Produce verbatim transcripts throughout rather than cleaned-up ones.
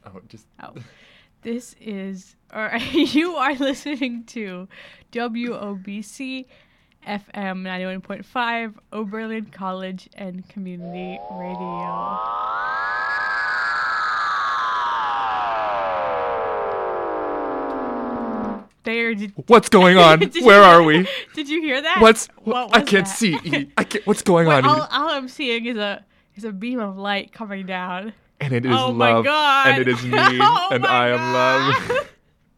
Oh, just. Oh. This is, or you are listening to W O B C F M ninety-one point five, Oberlin College and Community Radio. There, did, What's going on? Where you, are we? Did you hear that? What's? What I was can't that? see. I can't, what's going Wait, on? all, all I'm seeing is a is a beam of light coming down. And it is oh my love. God. And it is me. oh and my I am God. love.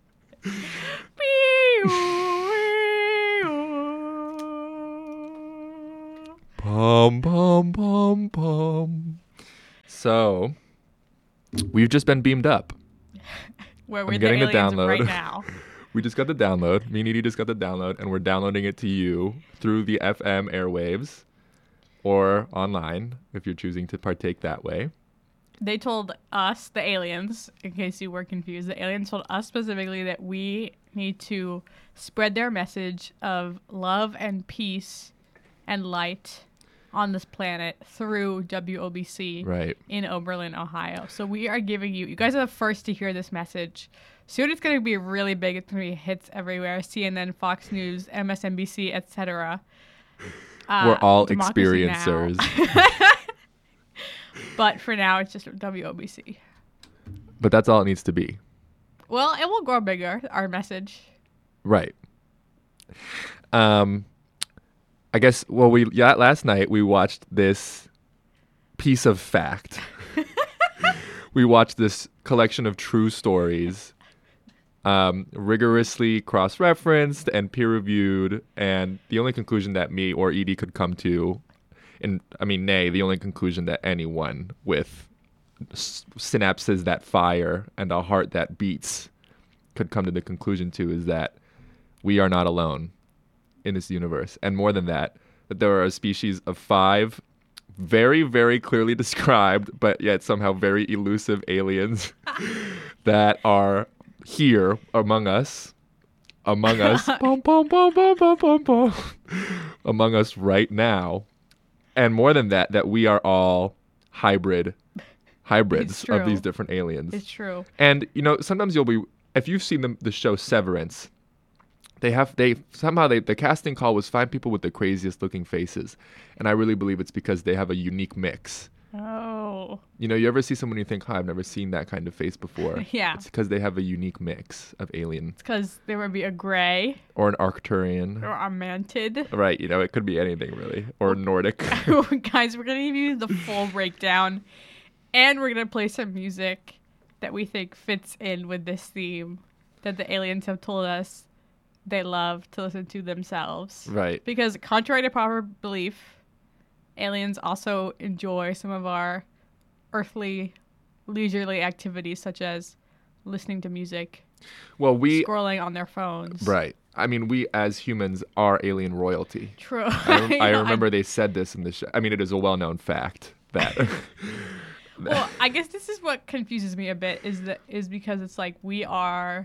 Pum, pum, pum, pum. So, we've just been beamed up. Where we're I'm the getting the aliens download. right now. We just got the download. Me and Edie just got the download, and we're downloading it to you through the F M airwaves or online if you're choosing to partake that way. They told us, the aliens, in case you were confused, the aliens told us specifically that we need to spread their message of love and peace and light on this planet through W O B C Right. in Oberlin, Ohio. So we are giving you, you guys are the first to hear this message. Soon it's going to be really big. It's going to be hits everywhere. C N N, Fox News, M S N B C, et cetera. Uh, We're all Democracy Now! experiencers. But for now, it's just W O B C. But that's all it needs to be. Well, it will grow bigger, our message. Right. Um, I guess, well, we yeah, last night we watched this piece of fact. We watched this collection of true stories, um, rigorously cross-referenced and peer-reviewed, and the only conclusion that me or Edie could come to, and I mean, nay, the only conclusion that anyone with s- synapses that fire and a heart that beats could come to the conclusion to is that we are not alone in this universe. And more than that, that there are a species of five very, very clearly described, but yet somehow very elusive aliens that are here among us, among us, bum, bum, bum, bum, bum, bum, bum, among us right now. And more than that, that we are all hybrid, hybrids of these different aliens. It's true. And, you know, sometimes you'll be, if you've seen the, the show Severance, they have, they, somehow they, the casting call was find people with the craziest looking faces. And I really believe it's because they have a unique mix. Oh. You know, you ever see someone you think, huh, I've never seen that kind of face before. Yeah. It's because they have a unique mix of alien. It's because there would be a gray. Or an Arcturian. Or a mantid. Right, you know, it could be anything really. Or Nordic. Guys, we're going to give you the full breakdown. And we're going to play some music that we think fits in with this theme that the aliens have told us they love to listen to themselves. Right. Because contrary to popular belief, aliens also enjoy some of our earthly, leisurely activities, such as listening to music, well, we scrolling on their phones. Right. I mean, we as humans are alien royalty. True. I, rem- I remember they said this in the show. I mean, it is a well-known fact that. Well, I guess this is what confuses me a bit is that is because it's like we are.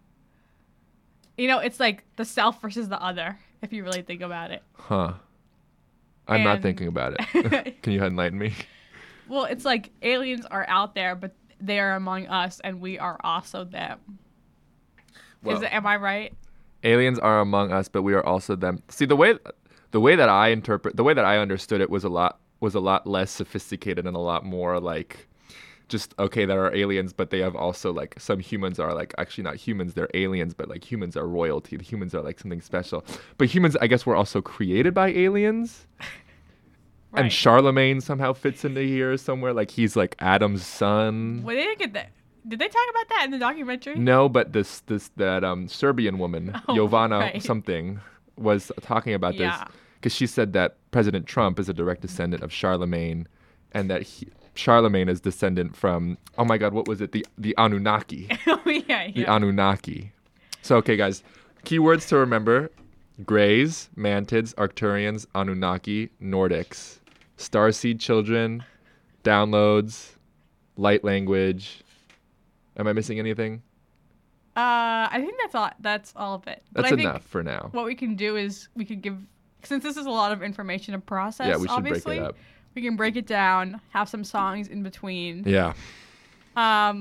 You know, it's like the self versus the other, if you really think about it. Huh. I'm not And- thinking about it. Can you enlighten me? Well, it's like aliens are out there, but they are among us, and we are also them. Well, Is it, am I right? aliens are among us, but we are also them. See, the way the way that I interpret, the way that I understood it was a lot was a lot less sophisticated and a lot more like just okay, there are aliens, but they have also like some humans are like actually not humans, they're aliens, but like humans are royalty. The humans are like something special. But humans, I guess, were also created by aliens. Right. And Charlemagne somehow fits into here somewhere. Like he's like Adam's son. Well, they didn't get that. Did they talk about that in the documentary? No, but this this that um Serbian woman, Oh, Jovana right. something, was talking about Yeah. this because she said that President Trump is a direct descendant of Charlemagne, and that he, Charlemagne is descendant from oh my God, what was it? The the Anunnaki. Oh, yeah, The yeah. Anunnaki. So okay, guys, keywords to remember: Greys, Mantids, Arcturians, Anunnaki, Nordics, Starseed Children, downloads, light language. Am I missing anything? Uh, I think that's all. That's all of it. But That's I think enough for now. what we can do is we can give, since this is a lot of information to process. Yeah, we should break it obviously, up. We can break it down, have some songs in between. Yeah. Um,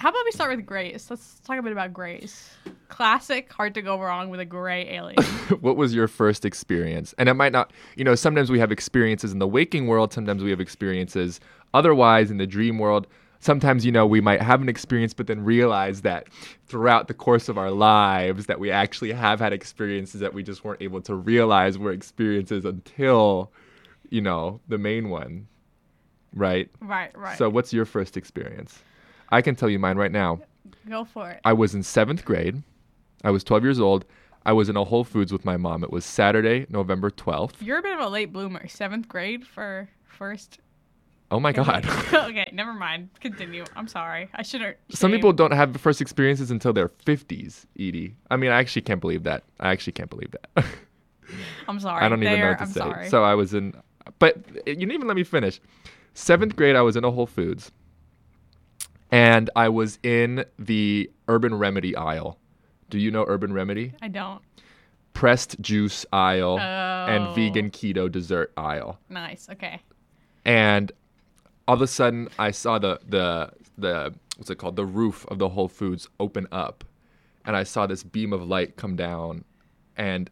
how about we start with Grace? Let's talk a bit about Grace. Classic, hard to go wrong with a gray alien. What was your first experience? And it might not, you know, sometimes we have experiences in the waking world. Sometimes we have experiences otherwise in the dream world. Sometimes, you know, we might have an experience, but then realize that throughout the course of our lives that we actually have had experiences that we just weren't able to realize were experiences until, you know, the main one. Right? Right, right. So what's your first experience? I can tell you mine right now. Go for it. I was in seventh grade. I was twelve years old. I was in a Whole Foods with my mom. It was Saturday, November twelfth. You're a bit of a late bloomer. Seventh grade for first. Oh my God. Okay, never mind. Continue. I'm sorry. I shouldn't. Some people don't have the first experiences until their fifties, Edie. I mean, I actually can't believe that. I actually can't believe that. I'm sorry. I don't even know There, what to I'm say. sorry. So I was in, but you didn't even let me finish. Seventh grade, I was in a Whole Foods. And I was in the Urban Remedy aisle. Do you know Urban Remedy? I don't. Pressed juice aisle Oh. and vegan keto dessert aisle. Nice. Okay. And all of a sudden, I saw the the the what's it called? The roof of the Whole Foods open up, and I saw this beam of light come down, and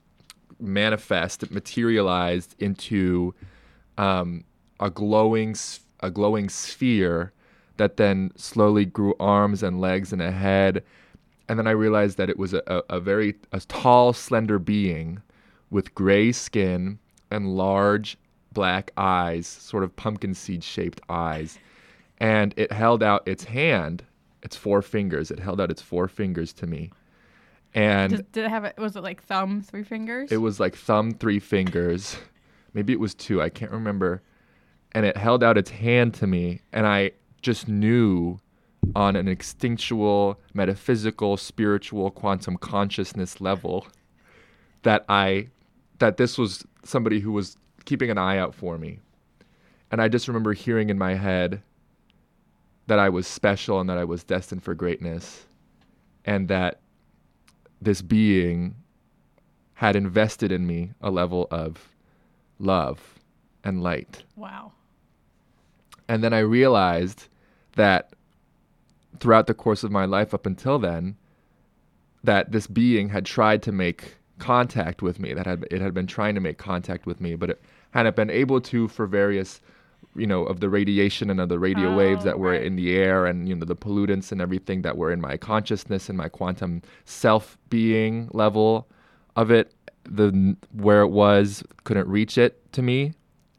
manifest, materialized into um, a glowing s- a glowing sphere that then slowly grew arms and legs and a head. And then I realized that it was a, a, a very a tall, slender being with gray skin and large black eyes, sort of pumpkin seed shaped eyes. And it held out its hand, its four fingers. It held out its four fingers to me. And Did, did it have it? Was it like thumb, three fingers? it was like thumb, three fingers. Maybe it was two. I can't remember. And it held out its hand to me. And I just knew on an instinctual, metaphysical, spiritual, quantum consciousness level that I, that this was somebody who was keeping an eye out for me. And I just remember hearing in my head that I was special and that I was destined for greatness. And that this being had invested in me a level of love and light. Wow. And then I realized that throughout the course of my life up until then, that this being had tried to make contact with me, that had, it had been trying to make contact with me, but it hadn't been able to for various, you know, of the radiation and of the radio Oh, waves that were right. in the air and, you know, the pollutants and everything that were in my consciousness and my quantum self-being level of it, the where it was couldn't reach it to me.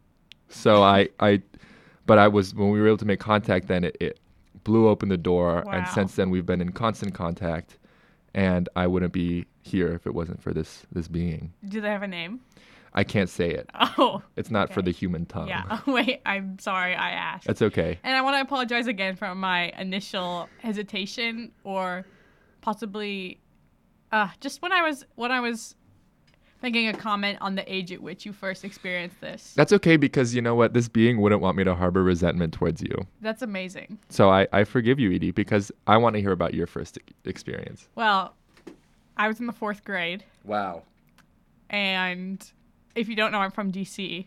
So I, I, but I was, when we were able to make contact, then it, it blew open the door. And Wow. since then we've been in constant contact, and I wouldn't be here if it wasn't for this, this being. Do they have a name? I can't say it. Oh. It's not for Okay. the human tongue. Yeah. Wait, I'm sorry I asked. That's okay. And I want to apologize again for my initial hesitation, or possibly uh, just when I was when I was making a comment on the age at which you first experienced this. That's okay, because you know what? This being wouldn't want me to harbor resentment towards you. That's amazing. So I, I forgive you, Edie, because I want to hear about your first e- experience. Well, I was in the fourth grade, Wow. and if you don't know, I'm from D C,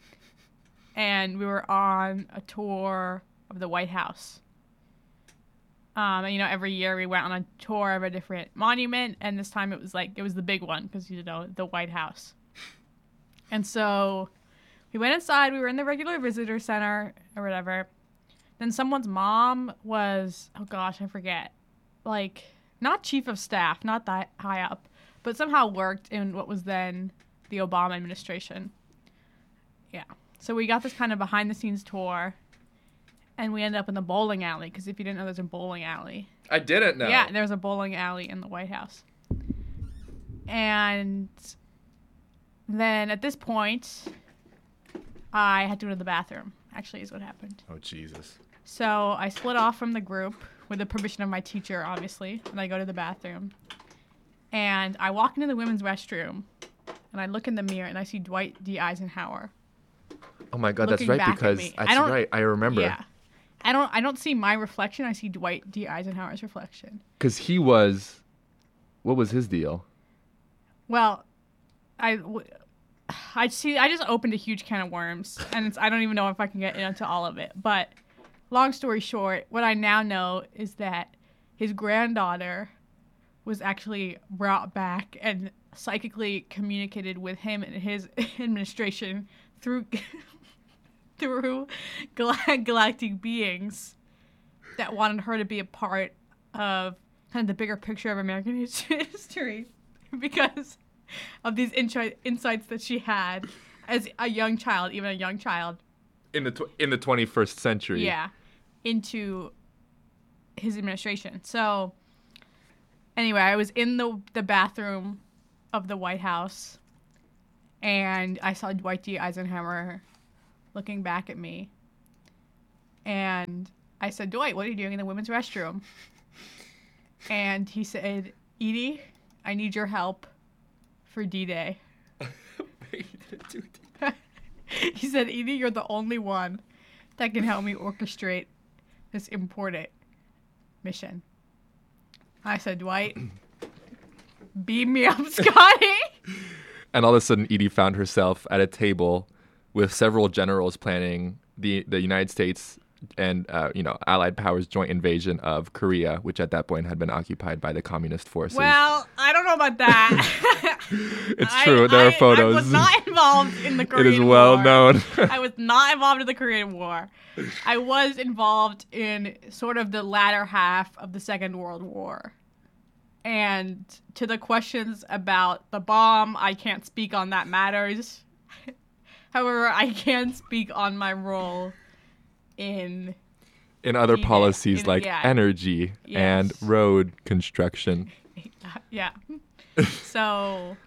and we were on a tour of the White House. Um, and, you know, every year we went on a tour of a different monument, and this time it was like, it was the big one, because, you know, the White House. And so we went inside, we were in the regular visitor center or whatever. Then someone's mom was, oh gosh, I forget, like, not chief of staff, not that high up, but somehow worked in what was then the Obama administration. Yeah. So we got this kind of behind the scenes tour, and we ended up in the bowling alley, because if you didn't know, there's a bowling alley. I didn't know. Yeah, there's a bowling alley in the White House. And then at this point, I had to go to the bathroom, actually, is what happened. Oh, Jesus. So I split off from the group with the permission of my teacher, obviously, and I go to the bathroom. And I walk into the women's restroom, and I look in the mirror, and I see Dwight D. Eisenhower. Oh my God, Looking that's right, back at because me. I that's don't- right. I remember. Yeah. I don't I don't see my reflection, I see Dwight D. Eisenhower's reflection. Because he was, what was his deal? Well, I, w- I see. I just opened a huge can of worms, and it's, I don't even know if I can get into all of it. But long story short, what I now know is that his granddaughter was actually brought back and psychically communicated with him and his administration through through gal- galactic beings that wanted her to be a part of kind of the bigger picture of American history because of these insi- insights that she had as a young child, even a young child. In the tw- in the twenty-first century. Yeah, into his administration. So, anyway, I was in the the bathroom of the White House, and I saw Dwight D. Eisenhower looking back at me. And I said, Dwight, what are you doing in the women's restroom? And he said, Edie, I need your help for D-Day. He said, Edie, you're the only one that can help me orchestrate this important mission. I said, Dwight, beam me up, Scotty. And all of a sudden, Edie found herself at a table with several generals planning the, the United States and uh, you know Allied powers' joint invasion of Korea, which at that point had been occupied by the communist forces. Well, I don't know about that. It's I, true. There I, are photos. I was not involved in the Korean War. It is well War. known. I was not involved in the Korean War. I was involved in sort of the latter half of the Second World War. And to the questions about the bomb, I can't speak on that matters. However, I can speak on my role in in other D-Day. policies In- like yeah. energy Yes. and road construction. Yeah. So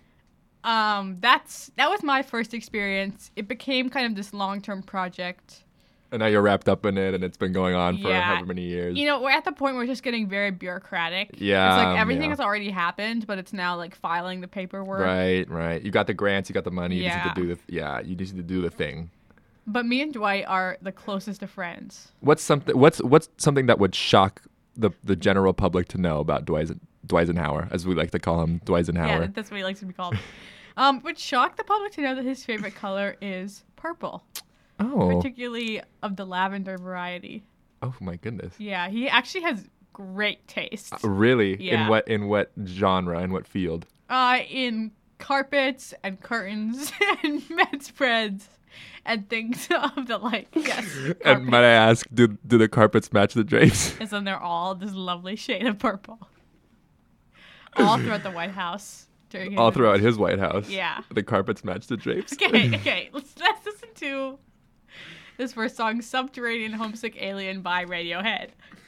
um that's that was my first experience. It became kind of this long-term project. And now you're wrapped up in it, and it's been going on for Yeah. however many years. You know, we're at the point where it's just getting very bureaucratic. Yeah, It's like um, everything yeah. has already happened, but it's now like filing the paperwork. Right, right. You got the grants, you got the money. You just Yeah. need to do the yeah. You just need to do the thing. But me and Dwight are the closest of friends. What's something? What's what's something that would shock the the general public to know about Dwight Dwightenhauer, as we like to call him, Dwightenhauer? Yeah, that's what he likes to be called. um, would shock the public to know that his favorite color is purple, Oh, particularly of the lavender variety. oh my goodness. Yeah, he actually has great taste. Uh, really? Yeah. In what in what genre? In what field? Uh, in carpets and curtains and bedspreads and things of the like. Yes. And carpet. might I ask, do do the carpets match the drapes? And so they're all this lovely shade of purple. All throughout the White House. During his All throughout his White House. Yeah. The carpets match the drapes. Okay, okay. Let's let's listen to this first song, Subterranean Homesick Alien by Radiohead.